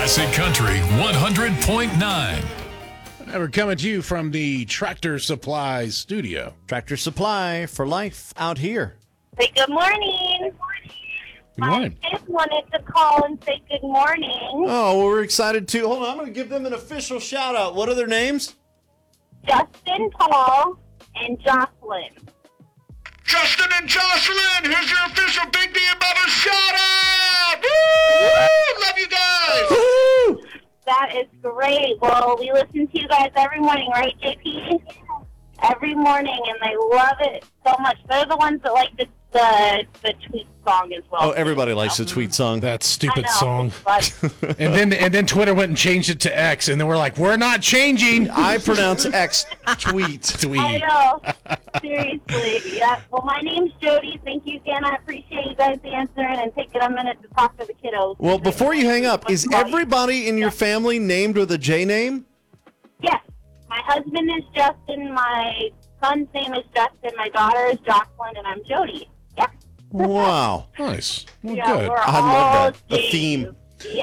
Classic Country 100.9. We're coming to you from the Tractor Supply studio. Tractor Supply for life out here. Say good morning. Good morning. I just wanted to call and say good morning. Oh, well, we're excited too. Hold on, I'm going to give them an official shout out. What are their names? Justin, Paul, and Jocelyn. Justin and Jocelyn, here's your official Big D and Bubba shout out! Woo! Love you guys! Woo! That is great. Well, we listen to you guys every morning, right, JP? Every morning, and I love it so much. They're the ones that like the tweet song as well. Oh, everybody likes the tweet song. That I stupid know, song. but And then Twitter went and changed it to X, and then we're like, we're not changing. I pronounce X tweet. I Tweet. know. Seriously. Yeah. Well, my name's Jody. Thank you again. I appreciate you guys answering and taking a minute to talk to the kiddos. Well, before you hang up, is everybody in your family named with a J name? Yes. My husband is Justin. My son's name is Justin. My daughter is Jocelyn, and I'm Jody. Yeah. Wow. Nice. Well, Yeah, good. we're I all love that. The J's. theme.